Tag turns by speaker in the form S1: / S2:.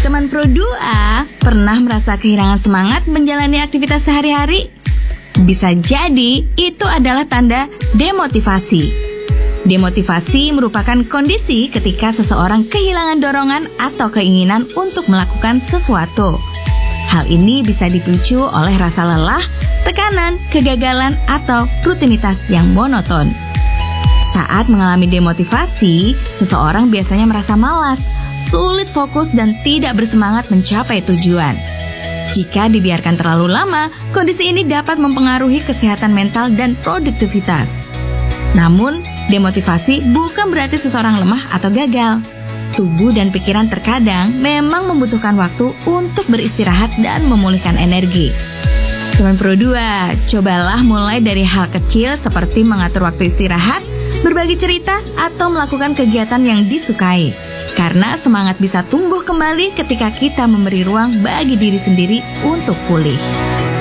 S1: Teman Pro 2, pernah merasa kehilangan semangat menjalani aktivitas sehari-hari? Bisa jadi itu adalah tanda demotivasi. Demotivasi merupakan kondisi ketika seseorang kehilangan dorongan atau keinginan untuk melakukan sesuatu. Hal ini bisa dipicu oleh rasa lelah, tekanan, kegagalan, atau rutinitas yang monoton. Saat mengalami demotivasi, seseorang biasanya merasa malas, sulit fokus, dan tidak bersemangat mencapai tujuan. Jika dibiarkan terlalu lama, kondisi ini dapat mempengaruhi kesehatan mental dan produktivitas. Namun, demotivasi bukan berarti seseorang lemah atau gagal. Tubuh dan pikiran terkadang memang membutuhkan waktu untuk beristirahat dan memulihkan energi. Teman Pro 2, cobalah mulai dari hal kecil seperti mengatur waktu istirahat, berbagi cerita, atau melakukan kegiatan yang disukai. Karena semangat bisa tumbuh kembali ketika kita memberi ruang bagi diri sendiri untuk pulih.